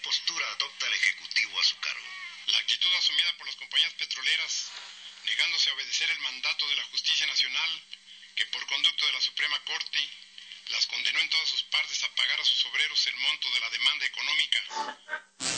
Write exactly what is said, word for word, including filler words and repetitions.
postura adopta el Ejecutivo a su cargo? La actitud asumida por las compañías petroleras, negándose a obedecer el mandato de la Justicia Nacional, que por conducto de la Suprema Corte las condenó en todas sus partes a pagar a sus obreros el monto de la demanda económica.